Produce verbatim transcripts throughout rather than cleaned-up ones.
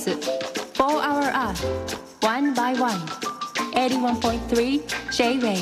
ス For Our Earth One by One エイティワンポイントスリー J-Wave。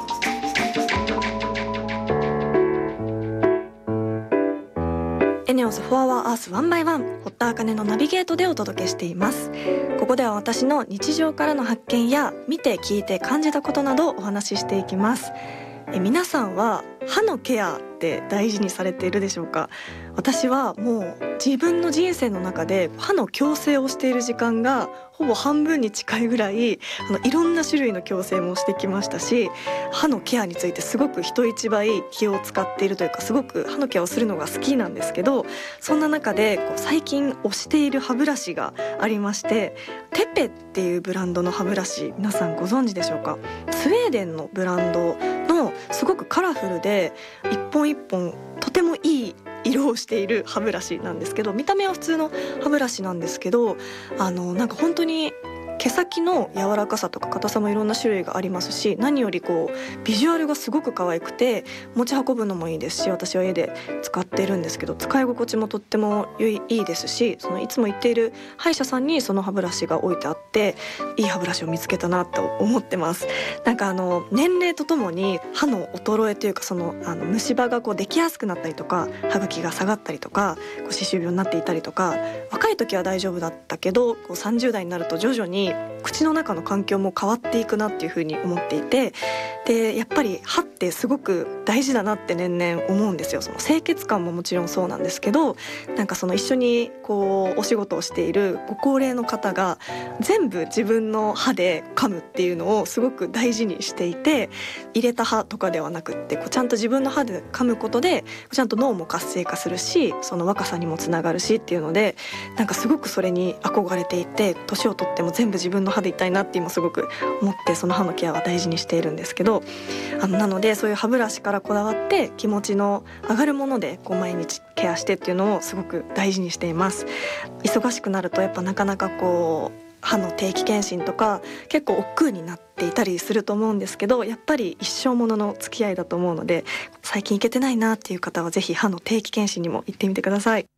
エネオス For Our Earth One by One、 堀田茜のナビゲートでお届けしています。ここでは私の日常からの発見や見て聞いて感じたことなどをお話ししていきます。え皆さんは歯のケアって大事にされているでしょうか？私はもう自分の人生の中で歯の矯正をしている時間がほぼ半分に近いぐらい、あのいろんな種類の矯正もしてきましたし、歯のケアについてすごく人一倍気を使っているというか、すごく歯のケアをするのが好きなんですけど、そんな中でこう最近推している歯ブラシがありまして、テペっていうブランドの歯ブラシ、皆さんご存知でしょうか？スウェーデンのブランドのすごくカラフルで一本一本とてもいい色をしている歯ブラシなんですけど、見た目は普通の歯ブラシなんですけど、あのなんか本当に毛先の柔らかさとか硬さもいろんな種類がありますし、何よりこうビジュアルがすごく可愛くて持ち運ぶのもいいですし、私は家で使っているんですけど、使い心地もとってもいいですし、そのいつも行っている歯医者さんにその歯ブラシが置いてあって、いい歯ブラシを見つけたなと思ってます。なんかあの年齢とともに歯の衰えというか、そのあの虫歯がこうできやすくなったりとか、歯茎が下がったりとか、こう歯周病になっていたりとか、若い時は大丈夫だったけどこうさんじゅう代になると徐々に口の中の環境も変わっていくなっていうふうに思っていて、でやっぱり歯ってすごく大事だなって年々思うんですよ。その清潔感ももちろんそうなんですけど、なんかその一緒にこうお仕事をしているご高齢の方が全部自分の歯で噛むっていうのをすごく大事にしていて、入れた歯とかではなくってこうちゃんと自分の歯で噛むことでちゃんと脳も活性化するし、その若さにもつながるしっていうので、なんかすごくそれに憧れていて、年を取っても全部自分の歯でいたいなって今すごく思って、その歯のケアは大事にしているんですけど、あのなのでそういう歯ブラシからこだわって気持ちの上がるものでこう毎日ケアしてっていうのをすごく大事にしています。忙しくなるとやっぱなかなかこう歯の定期検診とか結構億劫になっていたりすると思うんですけど、やっぱり一生ものの付き合いだと思うので、最近行けてないなっていう方はぜひ歯の定期検診にも行ってみてください。